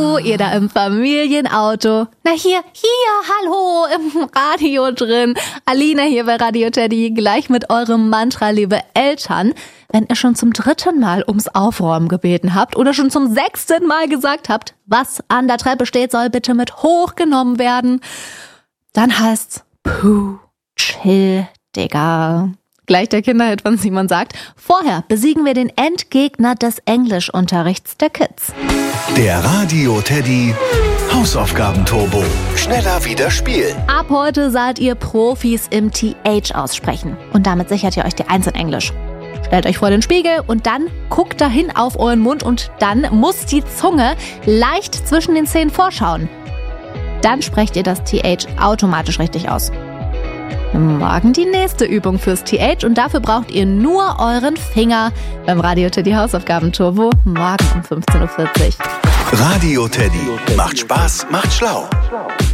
Ihr da im Familienauto. Na hier, hallo, im Radio drin. Alina hier bei Radio Teddy, gleich mit eurem Mantra, liebe Eltern. Wenn ihr schon zum 3. Mal ums Aufräumen gebeten habt oder schon zum 6. Mal gesagt habt, was an der Treppe steht, soll bitte mit hochgenommen werden, dann heißt's, puh, chill, Digga. Gleich der Kinderhit von Simon sagt, vorher besiegen wir den Endgegner des Englischunterrichts der Kids. Der Radio Teddy Hausaufgaben-Turbo. Schneller wieder spielen. Ab heute seid ihr Profis im TH aussprechen. Und damit sichert ihr euch die 1 in Englisch. Stellt euch vor den Spiegel und dann guckt dahin auf euren Mund und dann muss die Zunge leicht zwischen den Zähnen vorschauen. Dann sprecht ihr das TH automatisch richtig aus. Morgen die nächste Übung fürs TH und dafür braucht ihr nur euren Finger beim Radio Teddy Hausaufgaben-Turbo morgen um 15.40 Uhr. Radio Teddy. Macht Spaß, macht schlau.